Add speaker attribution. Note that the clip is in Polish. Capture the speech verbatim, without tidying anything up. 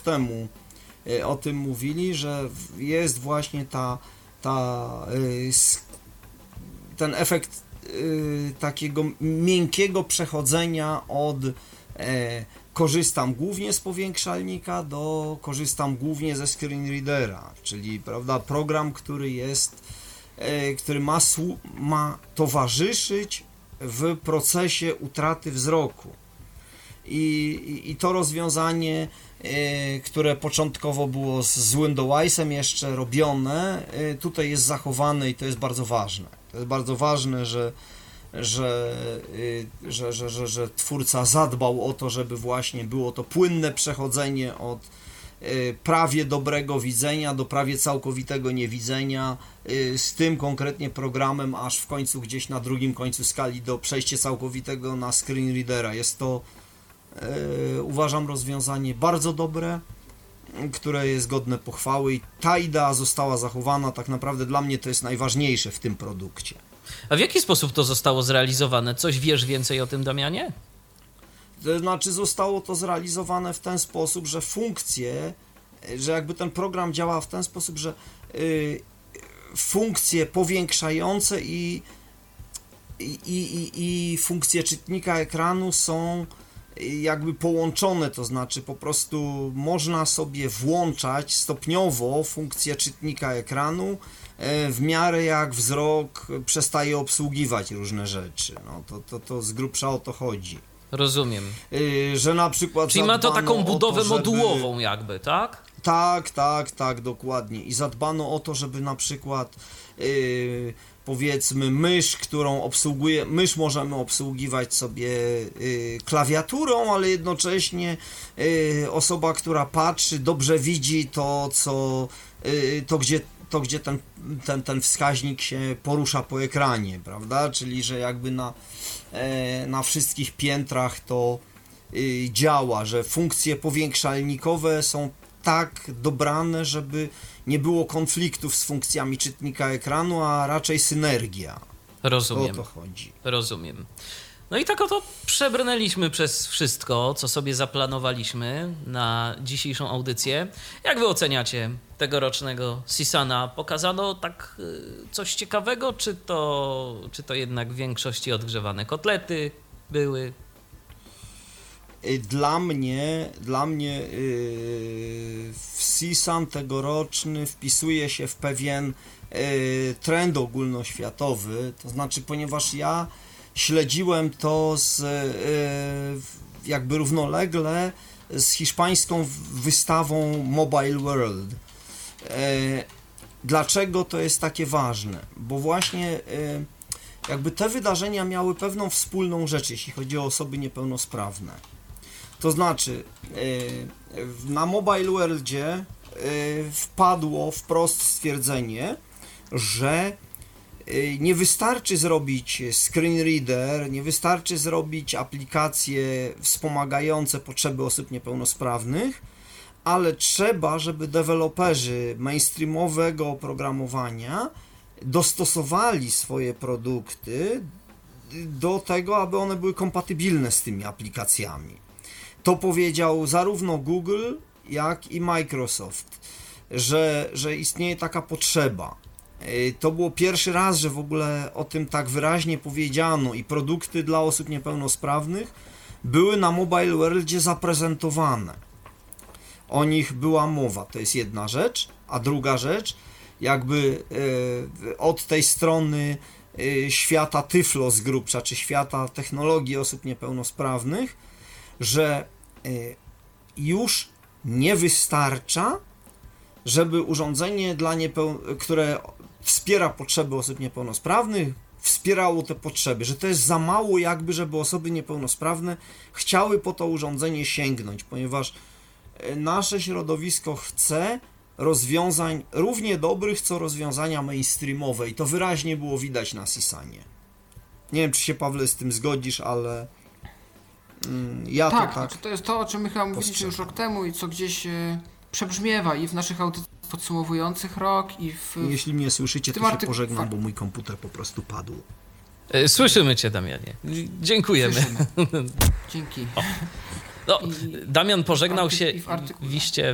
Speaker 1: temu o tym mówili, że jest właśnie ta, ta, ten efekt takiego miękkiego przechodzenia od korzystam głównie z powiększalnika do korzystam głównie ze screen readera, czyli prawda, program, który jest, który ma, ma towarzyszyć w procesie utraty wzroku. I, i, i to rozwiązanie, które początkowo było z, z Windowsem jeszcze robione, tutaj jest zachowane i to jest bardzo ważne. To jest bardzo ważne, że Że, że, że, że, że twórca zadbał o to, żeby właśnie było to płynne przechodzenie od prawie dobrego widzenia do prawie całkowitego niewidzenia z tym konkretnie programem, aż w końcu gdzieś na drugim końcu skali do przejścia całkowitego na screen readera. Jest to, uważam, rozwiązanie bardzo dobre, które jest godne pochwały i ta idea została zachowana. Tak naprawdę dla mnie to jest najważniejsze w tym produkcie.
Speaker 2: A w jaki sposób to zostało zrealizowane? Coś wiesz więcej o tym, Damianie?
Speaker 1: To znaczy zostało to zrealizowane w ten sposób, że funkcje, że jakby ten program działa w ten sposób, że y, funkcje powiększające i, i, i, i funkcje czytnika ekranu są jakby połączone, to znaczy po prostu można sobie włączać stopniowo funkcję czytnika ekranu w miarę jak wzrok przestaje obsługiwać różne rzeczy. No to, to, to z grubsza o to chodzi.
Speaker 2: Rozumiem.
Speaker 1: Yy, że na przykład
Speaker 2: czyli ma to taką budowę
Speaker 1: to, żeby...
Speaker 2: modułową jakby, tak?
Speaker 1: Tak, tak, tak, dokładnie. I zadbano o to, żeby na przykład yy, powiedzmy mysz, którą obsługuje, mysz możemy obsługiwać sobie yy, klawiaturą, ale jednocześnie yy, osoba, która patrzy, dobrze widzi to, co, yy, to gdzie to gdzie ten, ten, ten wskaźnik się porusza po ekranie, prawda? Czyli, że jakby na, na wszystkich piętrach to działa, że funkcje powiększalnikowe są tak dobrane, żeby nie było konfliktów z funkcjami czytnika ekranu, a raczej synergia.
Speaker 2: Rozumiem.
Speaker 1: O to chodzi.
Speaker 2: Rozumiem. No i tak oto przebrnęliśmy przez wszystko, co sobie zaplanowaliśmy na dzisiejszą audycję. Jak wy oceniacie tegorocznego Sisana? Pokazano tak coś ciekawego, czy to, czy to jednak w większości odgrzewane kotlety były?
Speaker 1: Dla mnie, dla mnie yy, Sisan tegoroczny wpisuje się w pewien yy, trend ogólnoświatowy, to znaczy, ponieważ ja śledziłem to z, yy, jakby równolegle z hiszpańską wystawą Mobile World. Yy, dlaczego to jest takie ważne? Bo właśnie yy, jakby te wydarzenia miały pewną wspólną rzecz, jeśli chodzi o osoby niepełnosprawne. To znaczy, na Mobile Worldzie wpadło wprost stwierdzenie, że nie wystarczy zrobić screen reader, nie wystarczy zrobić aplikacje wspomagające potrzeby osób niepełnosprawnych, ale trzeba, żeby deweloperzy mainstreamowego oprogramowania dostosowali swoje produkty do tego, aby one były kompatybilne z tymi aplikacjami. To powiedział zarówno Google, jak i Microsoft, że, że istnieje taka potrzeba. To było pierwszy raz, że w ogóle o tym tak wyraźnie powiedziano i produkty dla osób niepełnosprawnych były na Mobile Worldzie zaprezentowane. O nich była mowa, to jest jedna rzecz, a druga rzecz, jakby od tej strony świata Tyflo z grubsza, czy świata technologii osób niepełnosprawnych, że już nie wystarcza, żeby urządzenie, dla niepeł- które wspiera potrzeby osób niepełnosprawnych, wspierało te potrzeby, że to jest za mało jakby, żeby osoby niepełnosprawne chciały po to urządzenie sięgnąć, ponieważ nasze środowisko chce rozwiązań równie dobrych, co rozwiązania mainstreamowe i to wyraźnie było widać na Sisanie. Nie wiem, czy się, Pawle, z tym zgodzisz, ale ja
Speaker 3: tak,
Speaker 1: to tak.
Speaker 3: To jest to, o czym my chyba mówiliśmy już rok temu i co gdzieś e, przebrzmiewa i w naszych audycjach podsumowujących rok i w...
Speaker 1: Jeśli mnie słyszycie, to się
Speaker 3: artyku...
Speaker 1: pożegnam, bo mój komputer po prostu padł.
Speaker 2: Słyszymy cię, Damianie. Dziękujemy.
Speaker 3: Słyszymy. Dzięki.
Speaker 2: O. No, Damian pożegnał się
Speaker 3: w artyku...
Speaker 2: w iście